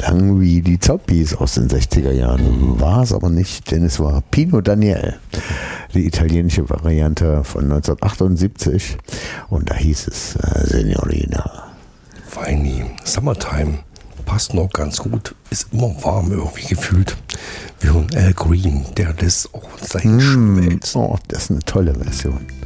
klang wie die Zombies aus den 60er Jahren. War es aber nicht, denn es war Pino Daniele, die italienische Variante von 1978. Und da hieß es Signorina. Weini, Summertime. Passt noch ganz gut. Ist immer warm irgendwie gefühlt. Wie von Al Green, der das auch sein schmelzt. Oh, das ist eine tolle Version.